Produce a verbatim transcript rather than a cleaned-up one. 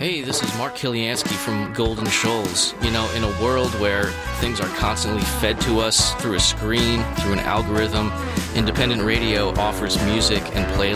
Hey, this is Mark Kiliansky from Golden Shoals. You know, in a world where things are constantly fed to us through a screen, through an algorithm, independent radio offers music and playlists